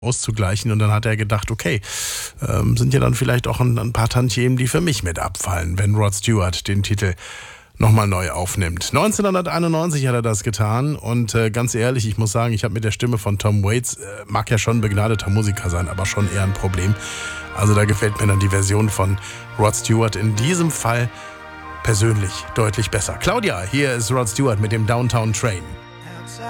auszugleichen. Und dann hat er gedacht, okay, sind ja dann vielleicht auch ein paar Tantiemen, die für mich mit abfallen, wenn Rod Stewart den Titel nochmal neu aufnimmt. 1991 hat er das getan und ganz ehrlich, ich muss sagen, ich habe mit der Stimme von Tom Waits, mag ja schon ein begnadeter Musiker sein, aber schon eher ein Problem. Also da gefällt mir dann die Version von Rod Stewart in diesem Fall persönlich deutlich besser. Claudia, hier ist Rod Stewart mit dem Downtown Train.